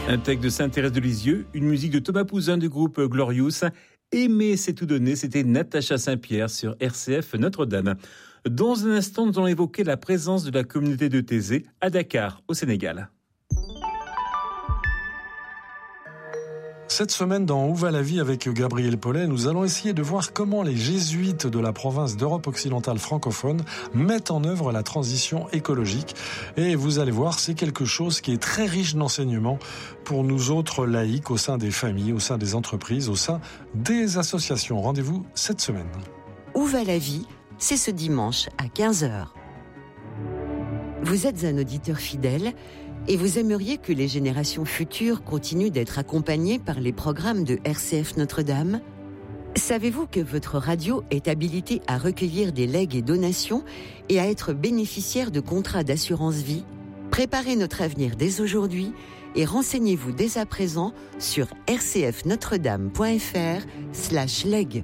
Un texte de Sainte-Thérèse de Lisieux, une musique de Thomas Pouzin du groupe Glorious. Aimer, c'est tout donner, c'était Natacha Saint-Pierre sur RCF Notre-Dame. Dans un instant, nous allons évoquer la présence de la communauté de Thésée à Dakar, au Sénégal. Cette semaine, dans Où va la vie avec Gabriel Paulet, nous allons essayer de voir comment les jésuites de la province d'Europe occidentale francophone mettent en œuvre la transition écologique. Et vous allez voir, c'est quelque chose qui est très riche d'enseignements pour nous autres laïcs au sein des familles, au sein des entreprises, au sein des associations. Rendez-vous cette semaine. Où va la vie ? C'est ce dimanche à 15h. Vous êtes un auditeur fidèle et vous aimeriez que les générations futures continuent d'être accompagnées par les programmes de RCF Notre-Dame ? Savez-vous que votre radio est habilitée à recueillir des legs et donations et à être bénéficiaire de contrats d'assurance vie ? Préparez notre avenir dès aujourd'hui et renseignez-vous dès à présent sur rcfnotredame.fr/leg.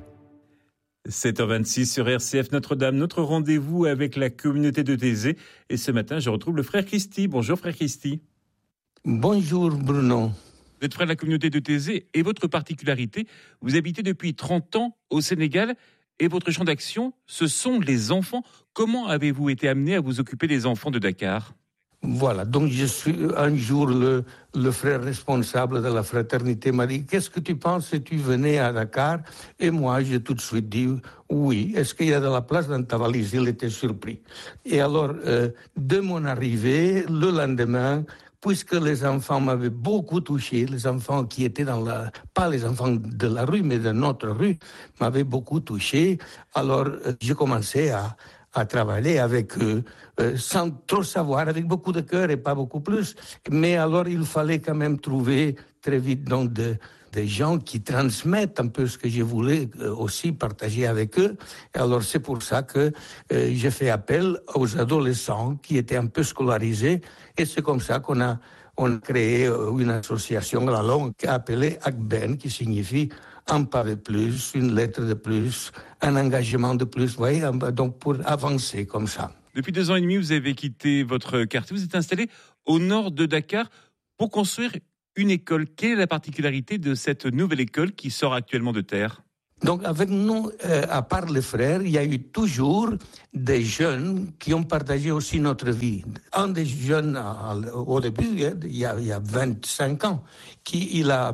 7h26 sur RCF Notre-Dame, notre rendez-vous avec la communauté de Thésée. Et ce matin, je retrouve le frère Christy. Bonjour frère Christy. Bonjour Bruno. Vous êtes frère de la communauté de Thésée et votre particularité, vous habitez depuis 30 ans au Sénégal et votre champ d'action, ce sont les enfants. Comment avez-vous été amené à vous occuper des enfants de Dakar ? Voilà, donc je suis un jour le frère responsable de la fraternité m'a dit « Qu'est-ce que tu penses si tu venais à Dakar ?» Et moi, j'ai tout de suite dit « Oui, est-ce qu'il y a de la place dans ta valise ?» Il était surpris. Et alors, de mon arrivée, le lendemain, puisque les enfants m'avaient beaucoup touché, les enfants qui étaient pas les enfants de la rue, mais de notre rue, m'avaient beaucoup touché, alors j'ai commencé à travailler avec eux, sans trop savoir, avec beaucoup de cœur et pas beaucoup plus. Mais alors, il fallait quand même trouver très vite donc des gens qui transmettent un peu ce que je voulais aussi partager avec eux. Et alors, c'est pour ça que j'ai fait appel aux adolescents qui étaient un peu scolarisés. Et c'est comme ça qu'on a créé une association à la longue appelée ACBEN, qui signifie un pas de plus, une lettre de plus, un engagement de plus, vous voyez, donc pour avancer comme ça. Depuis 2 ans et demi, vous avez quitté votre quartier, vous êtes installé au nord de Dakar pour construire une école. Quelle est la particularité de cette nouvelle école qui sort actuellement de terre ? Donc avec nous, à part les frères, il y a eu toujours des jeunes qui ont partagé aussi notre vie. Un des jeunes, au début, il y a 25 ans, il a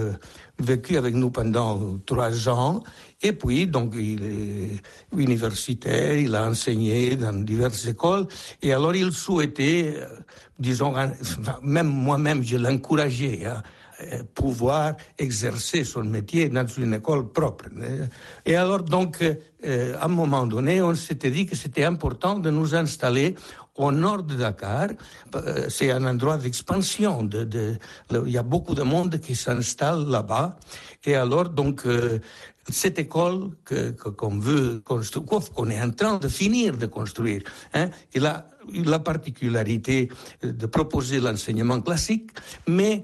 vécu avec nous pendant 3 ans. Et puis, donc, il est universitaire, il a enseigné dans diverses écoles. Et alors, il souhaitait, disons, même moi-même, je l'encourageais, pouvoir exercer son métier dans une école propre. Et alors, donc, à un moment donné, on s'était dit que c'était important de nous installer au nord de Dakar. C'est un endroit d'expansion. Il y a beaucoup de monde qui s'installe là-bas. Et alors, donc, cette école qu'on veut construire, qu'on est en train de finir de construire, il a la particularité de proposer l'enseignement classique, mais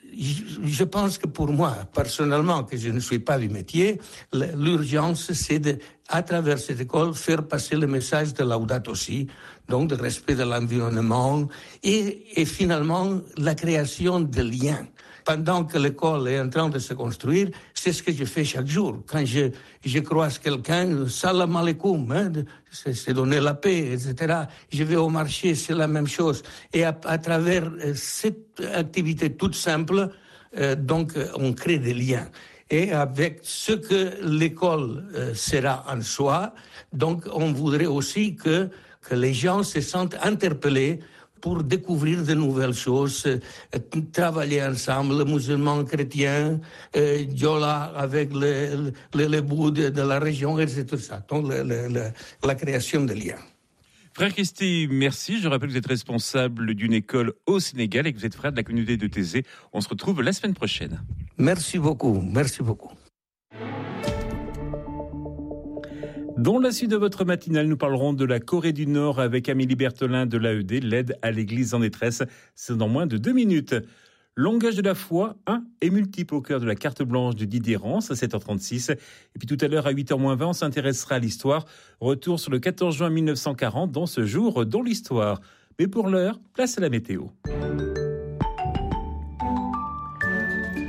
je pense que pour moi, personnellement, que je ne suis pas du métier, l'urgence, c'est à travers cette école, faire passer le message de Laudato Si, donc de respect de l'environnement, et finalement, la création de liens. Pendant que l'école est en train de se construire, c'est ce que je fais chaque jour. Quand je croise quelqu'un, salam alaikum, c'est donner la paix, etc. Je vais au marché, c'est la même chose. Et à travers cette activité toute simple, donc on crée des liens. Et avec ce que l'école sera en soi, donc on voudrait aussi que les gens se sentent interpellés pour découvrir de nouvelles choses, travailler ensemble, musulmans, chrétiens, Diola avec les bouts de la région, et tout ça. Donc la création de liens. Frère Christy, merci. Je rappelle que vous êtes responsable d'une école au Sénégal et que vous êtes frère de la communauté de Thésée. On se retrouve la semaine prochaine. Merci beaucoup, merci beaucoup. Dans la suite de votre matinale, nous parlerons de la Corée du Nord avec Amélie Berthelin de l'AED, l'aide à l'Église en détresse. C'est dans moins de 2 minutes. Langage de la foi, 1 et multiple au cœur de la carte blanche de Didier Rance à 7h36. Et puis tout à l'heure à 8h-20, on s'intéressera à l'histoire. Retour sur le 14 juin 1940 dans ce jour dans l'histoire. Mais pour l'heure, place à la météo.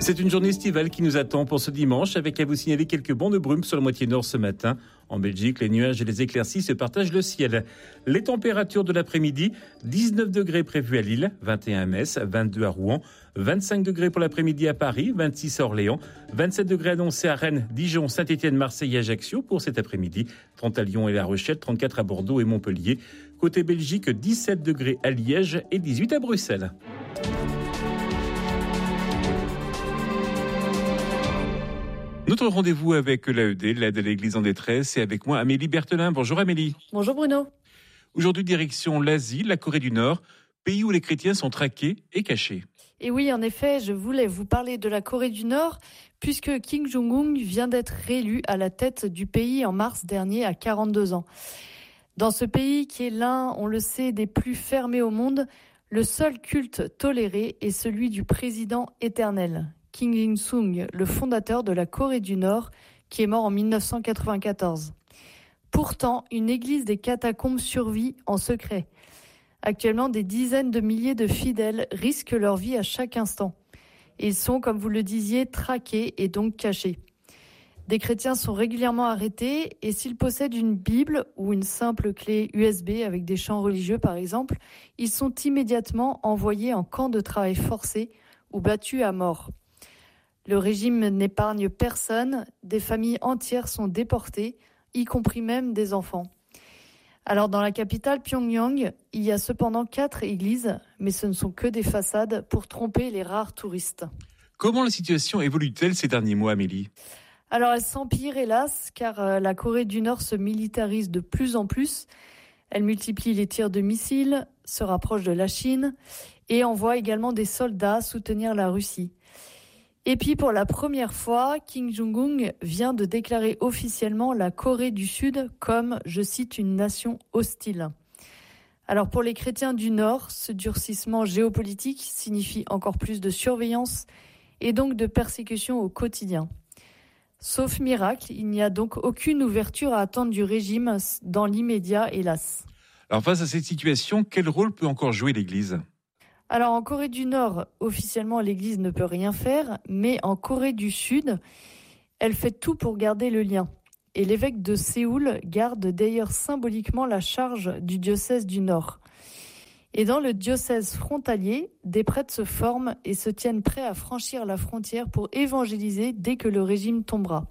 C'est une journée estivale qui nous attend pour ce dimanche, avec à vous signaler quelques bancs de brume sur la moitié nord ce matin. En Belgique, les nuages et les éclaircies se partagent le ciel. Les températures de l'après-midi, 19 degrés prévus à Lille, 21 à Metz, 22 à Rouen, 25 degrés pour l'après-midi à Paris, 26 à Orléans, 27 degrés annoncés à Rennes, Dijon, Saint-Étienne, Marseille et Ajaccio pour cet après-midi, 30 à Lyon et La Rochelle, 34 à Bordeaux et Montpellier. Côté Belgique, 17 degrés à Liège et 18 à Bruxelles. Notre rendez-vous avec l'AED, l'aide à l'Église en détresse, et avec moi Amélie Berthelin. Bonjour Amélie. Bonjour Bruno. Aujourd'hui, direction l'Asie, la Corée du Nord, pays où les chrétiens sont traqués et cachés. Et oui, en effet, je voulais vous parler de la Corée du Nord, puisque Kim Jong-un vient d'être réélu à la tête du pays en mars dernier à 42 ans. Dans ce pays qui est l'un, on le sait, des plus fermés au monde, le seul culte toléré est celui du président éternel. Kim Il-sung, le fondateur de la Corée du Nord, qui est mort en 1994. Pourtant, une église des catacombes survit en secret. Actuellement, des dizaines de milliers de fidèles risquent leur vie à chaque instant. Ils sont, comme vous le disiez, traqués et donc cachés. Des chrétiens sont régulièrement arrêtés et s'ils possèdent une Bible ou une simple clé USB avec des chants religieux par exemple, ils sont immédiatement envoyés en camp de travail forcé ou battus à mort. Le régime n'épargne personne, des familles entières sont déportées, y compris même des enfants. Alors dans la capitale Pyongyang, il y a cependant 4 églises, mais ce ne sont que des façades pour tromper les rares touristes. Comment la situation évolue-t-elle ces derniers mois, Amélie ? Alors elle s'empire hélas, car la Corée du Nord se militarise de plus en plus. Elle multiplie les tirs de missiles, se rapproche de la Chine et envoie également des soldats soutenir la Russie. Et puis pour la première fois, Kim Jong-un vient de déclarer officiellement la Corée du Sud comme, je cite, une nation hostile. Alors pour les chrétiens du Nord, ce durcissement géopolitique signifie encore plus de surveillance et donc de persécution au quotidien. Sauf miracle, il n'y a donc aucune ouverture à attendre du régime dans l'immédiat, hélas. Alors face à cette situation, quel rôle peut encore jouer l'Église ? Alors en Corée du Nord, officiellement l'Église ne peut rien faire, mais en Corée du Sud, elle fait tout pour garder le lien. Et l'évêque de Séoul garde d'ailleurs symboliquement la charge du diocèse du Nord. Et dans le diocèse frontalier, des prêtres se forment et se tiennent prêts à franchir la frontière pour évangéliser dès que le régime tombera.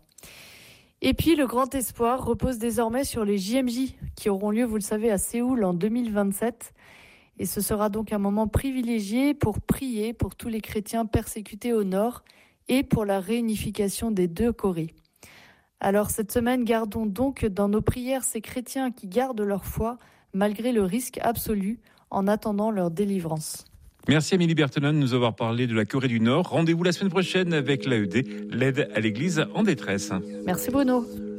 Et puis le grand espoir repose désormais sur les JMJ qui auront lieu, vous le savez, à Séoul en 2027. Et ce sera donc un moment privilégié pour prier pour tous les chrétiens persécutés au Nord et pour la réunification des deux Corées. Alors cette semaine, gardons donc dans nos prières ces chrétiens qui gardent leur foi malgré le risque absolu en attendant leur délivrance. Merci Amélie Berthelin de nous avoir parlé de la Corée du Nord. Rendez-vous la semaine prochaine avec l'AED, l'aide à l'Église en détresse. Merci Bruno.